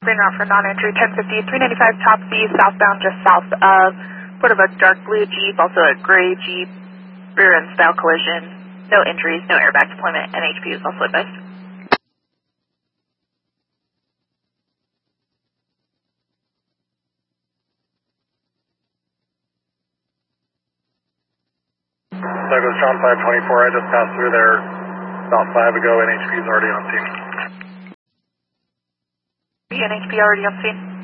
Green route for non-entry 1050, 395 top B, southbound just south of sort of a dark blue Jeep, also a gray Jeep, rear end style collision. No injuries, no airbag deployment, and HP is also advised. Douglas John 524, I just passed through there about 5 ago, NHP is already on scene. NHP already on scene.